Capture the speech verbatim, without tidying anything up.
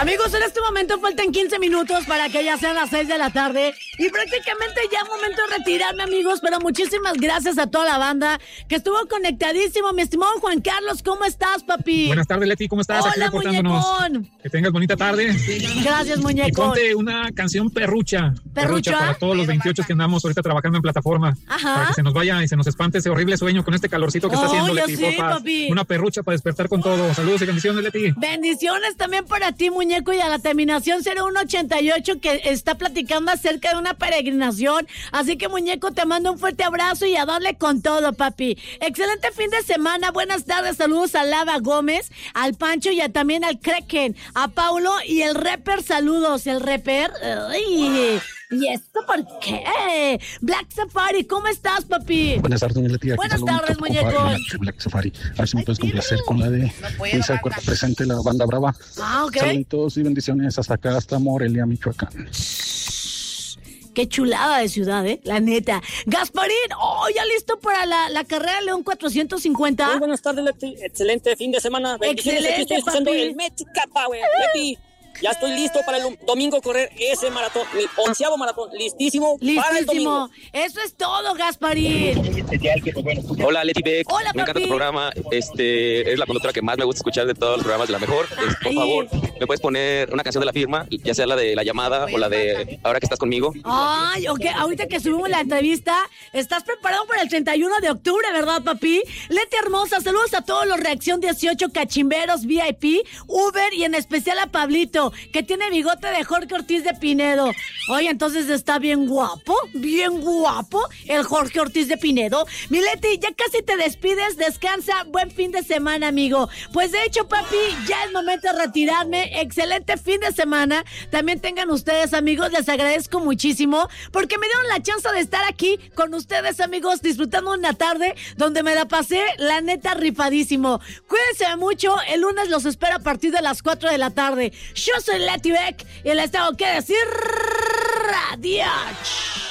Amigos, en este momento faltan quince minutos para que ya sean las seis de la tarde y prácticamente ya es momento de retirarme, amigos, pero muchísimas gracias a toda la banda que estuvo conectadísimo. Mi estimado Juan Carlos, ¿cómo estás, papi? Buenas tardes, Leti, ¿cómo estás? Hola, aquí reportándonos. muñecón. Que tengas bonita tarde. Gracias, muñeco. Y ponte una canción perrucha. ¿Perrucha? Para todos los veintiocho que andamos ahorita trabajando en plataforma. Ajá. Para que se nos vaya y se nos espante ese horrible sueño con este calorcito que está Oh, haciendo, yo Leti. sé, porfa. papi. Una perrucha para despertar con todo. Saludos y bendiciones, Leti. Bendiciones también para ti, muñeco, y a la terminación cero uno ochenta y ocho que está platicando acerca de una peregrinación. Así que, muñeco, te mando un fuerte abrazo y a darle con todo, papi. Excelente fin de semana. Buenas tardes. Saludos a Lava Gómez, al Pancho y a, también al Kreken, a Paulo y el rapper. Saludos, el rapper. Ay, ¿y esto por qué? Black Safari, ¿cómo estás, papi? Buenas tardes, doña Leti. Buenas tardes, muñeco. Black Safari. A ver si me puedes complacer con la de Misa de Cuerpo Presente, la banda brava. Ah, ok. Saludos y bendiciones hasta acá, hasta Morelia, Michoacán. Qué chulada de ciudad, ¿eh? La neta. Gasparín, oh, ya listo para la, la carrera León cuatrocientos cincuenta. Muy buenas tardes, Leti. Excelente fin de semana. Bendiciones. Excelente, Aquí estoy escuchando papi. el Mexica Power. Leti, ya estoy listo para el domingo correr ese maratón, mi onceavo maratón. Listísimo, para el domingo. Listísimo. Eso es todo, Gasparín. Hola, Leti Beck. Hola, me encanta papi. tu programa. Este, es la conductora que más me gusta escuchar de todos los programas de la mejor. Es, por Ay. favor, ¿me puedes poner una canción de La Firma? Ya sea la de La Llamada o la de Ahora que estás conmigo. Ay, ok, ahorita que subimos la entrevista, estás preparado para el treinta y uno de octubre, ¿verdad, papi? Leti hermosa, saludos a todos los Reacción dieciocho cachimberos V I P, Uber y en especial a Pablito, que tiene bigote de Jorge Ortiz de Pinedo. Oye, entonces está bien guapo, bien guapo el Jorge Ortiz de Pinedo. Mi Leti, ya casi te despides, descansa, buen fin de semana, amigo. Pues de hecho, papi, ya es momento de retirarme. Excelente fin de semana. También tengan ustedes, amigos, les agradezco muchísimo porque me dieron la chance de estar aquí con ustedes, amigos, disfrutando una tarde donde me la pasé, la neta, rifadísimo. Cuídense mucho, el lunes los espero a partir de las cuatro de la tarde. Yo soy Leti Beck y les tengo que decir adiós.